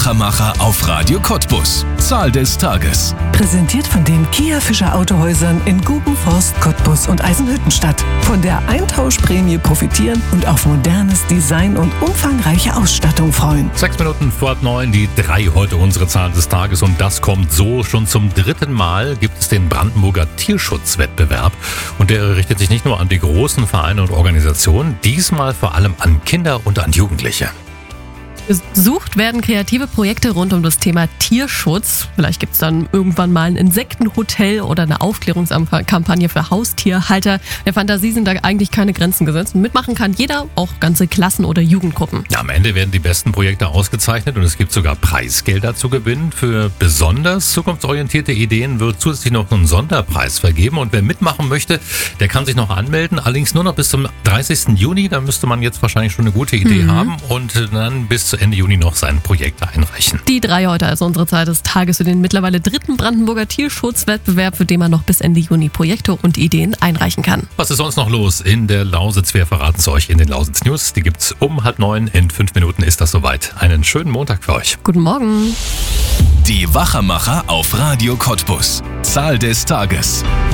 Wachermacher auf Radio Cottbus. Zahl des Tages. Präsentiert von den Kia Fischer Autohäusern in Gubenforst, Cottbus und Eisenhüttenstadt. Von der Eintauschprämie profitieren und auf modernes Design und umfangreiche Ausstattung freuen. 6 Minuten vor 9, die 3 heute unsere Zahl des Tages. Und das kommt so. Schon zum 3. Mal gibt es den Brandenburger Tierschutzwettbewerb. Und der richtet sich nicht nur an die großen Vereine und Organisationen, diesmal vor allem an Kinder und an Jugendliche. Gesucht werden kreative Projekte rund um das Thema Tierschutz. Vielleicht gibt es dann irgendwann mal ein Insektenhotel oder eine Aufklärungskampagne für Haustierhalter. Der Fantasie sind da eigentlich keine Grenzen gesetzt. Mitmachen kann jeder, auch ganze Klassen oder Jugendgruppen. Ja, am Ende werden die besten Projekte ausgezeichnet und es gibt sogar Preisgelder zu gewinnen. Für besonders zukunftsorientierte Ideen wird zusätzlich noch ein Sonderpreis vergeben. Und wer mitmachen möchte, der kann sich noch anmelden. Allerdings nur noch bis zum 30. Juni. Da müsste man jetzt wahrscheinlich schon eine gute Idee haben und dann bis Ende Juni noch sein Projekt einreichen. Die 3 heute, also unsere Zahl des Tages für den mittlerweile 3. Brandenburger Tierschutzwettbewerb, für den man noch bis Ende Juni Projekte und Ideen einreichen kann. Was ist sonst noch los in der Lausitz? Wir verraten es euch in den Lausitz News. Die gibt's um 8:30. In 5 Minuten ist das soweit. Einen schönen Montag für euch. Guten Morgen. Die Wachermacher auf Radio Cottbus. Zahl des Tages.